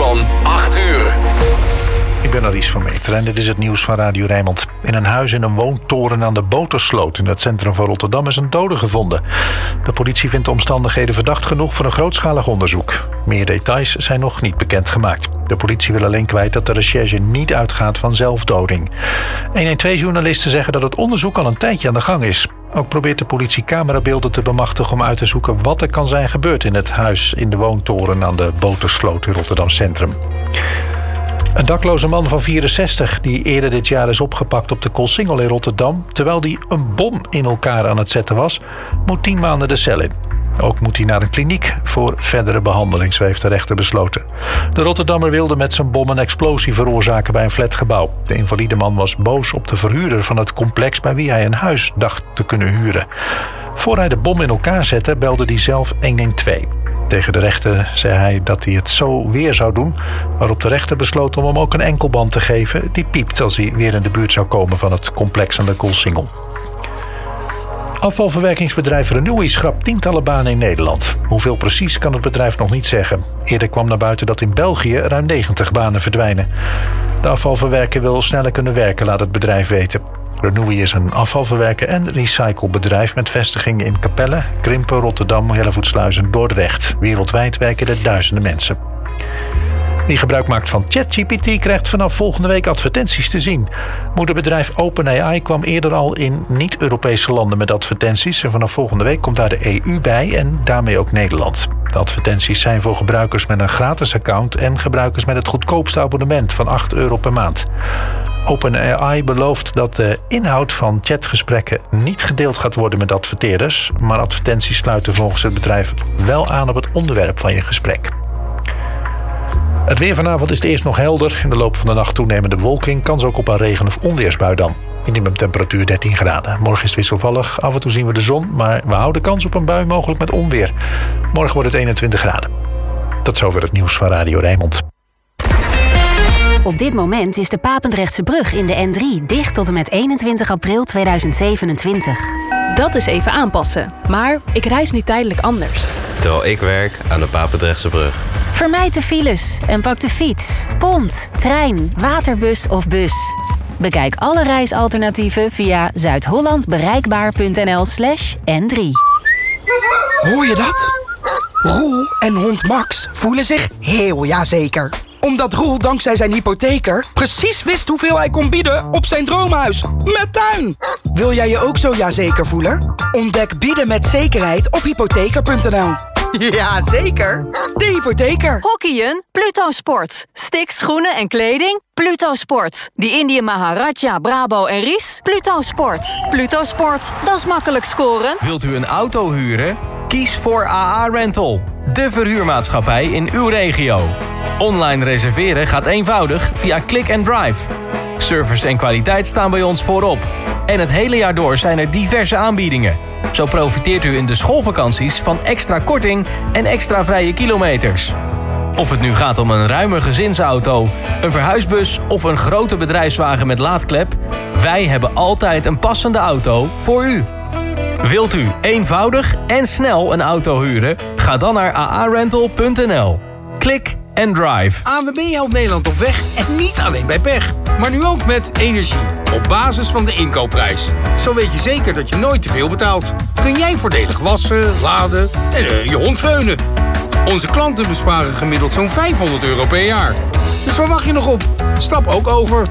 van 8 uur. Ik ben Aries van Meteren en dit is het nieuws van Radio Rijnmond. In een huis in een woontoren aan de Botersloot in het centrum van Rotterdam is een dode gevonden. De politie vindt de omstandigheden verdacht genoeg voor een grootschalig onderzoek. Meer details zijn nog niet bekendgemaakt. De politie wil alleen kwijt dat de recherche niet uitgaat van zelfdoding. 112-journalisten zeggen dat het onderzoek al een tijdje aan de gang is. Ook probeert de politie camerabeelden te bemachtigen om uit te zoeken wat er kan zijn gebeurd in het huis in de woontoren aan de Botersloot in Rotterdam Centrum. Een dakloze man van 64 die eerder dit jaar is opgepakt op de Koolsingel in Rotterdam, terwijl hij een bom in elkaar aan het zetten was, moet 10 maanden de cel in. Ook moet hij naar een kliniek voor verdere behandeling, zo heeft de rechter besloten. De Rotterdammer wilde met zijn bom een explosie veroorzaken bij een flatgebouw. De invalide man was boos op de verhuurder van het complex bij wie hij een huis dacht te kunnen huren. Voor hij de bom in elkaar zette, belde hij zelf 112. Tegen de rechter zei hij dat hij het zo weer zou doen, waarop de rechter besloot om hem ook een enkelband te geven die piept als hij weer in de buurt zou komen van het complex aan de Koolsingel. Afvalverwerkingsbedrijf Renewi schrapt tientallen banen in Nederland. Hoeveel precies kan het bedrijf nog niet zeggen. Eerder kwam naar buiten dat in België ruim 90 banen verdwijnen. De afvalverwerker wil sneller kunnen werken, laat het bedrijf weten. Renewi is een afvalverwerker en recyclebedrijf met vestigingen in Capelle, Krimpen, Rotterdam, Hellevoetsluis en Dordrecht. Wereldwijd werken er duizenden mensen. Wie gebruik maakt van ChatGPT krijgt vanaf volgende week advertenties te zien. Moederbedrijf OpenAI kwam eerder al in niet-Europese landen met advertenties. En vanaf volgende week komt daar de EU bij en daarmee ook Nederland. De advertenties zijn voor gebruikers met een gratis account en gebruikers met het goedkoopste abonnement van €8 per maand. OpenAI belooft dat de inhoud van chatgesprekken niet gedeeld gaat worden met adverteerders, maar advertenties sluiten volgens het bedrijf wel aan op het onderwerp van je gesprek. Het weer vanavond is eerst nog helder. In de loop van de nacht toenemende bewolking, kans ook op een regen- of onweersbui dan. Minimumtemperatuur 13 graden. Morgen is het wisselvallig, af en toe zien we de zon, maar we houden kans op een bui, mogelijk met onweer. Morgen wordt het 21 graden. Tot zover het nieuws van Radio Rijnmond. Op dit moment is de Papendrechtse brug in de N3 dicht tot en met 21 april 2027. Dat is even aanpassen, maar ik reis nu tijdelijk anders. Terwijl ik werk aan de Papendrechtse brug. Vermijd de files en pak de fiets, pont, trein, waterbus of bus. Bekijk alle reisalternatieven via zuidhollandbereikbaar.nl/N3. Hoor je dat? Roel en hond Max voelen zich heel jazeker. Omdat Roel dankzij zijn hypotheker precies wist hoeveel hij kon bieden op zijn droomhuis. Met tuin! Wil jij je ook zo jazeker voelen? Ontdek bieden met zekerheid op hypotheker.nl. Ja, zeker. De hypotheker. Hockeyen? Pluto Sport. Sticks, schoenen en kleding? Pluto Sport. Die Indië Maharaja, Brabo en Ries? Pluto Sport. Pluto Sport, dat is makkelijk scoren. Wilt u een auto huren? Kies voor AA Rental, de verhuurmaatschappij in uw regio. Online reserveren gaat eenvoudig via Click and Drive. Service en kwaliteit staan bij ons voorop. En het hele jaar door zijn er diverse aanbiedingen. Zo profiteert u in de schoolvakanties van extra korting en extra vrije kilometers. Of het nu gaat om een ruime gezinsauto, een verhuisbus of een grote bedrijfswagen met laadklep, wij hebben altijd een passende auto voor u. Wilt u eenvoudig en snel een auto huren? Ga dan naar aarental.nl. Klik en drive. ANWB helpt Nederland op weg en niet alleen bij pech. Maar nu ook met energie. Op basis van de inkoopprijs. Zo weet je zeker dat je nooit te veel betaalt. Kun jij voordelig wassen, laden en je hond veunen. Onze klanten besparen gemiddeld zo'n €500 per jaar. Dus waar wacht je nog op? Stap ook over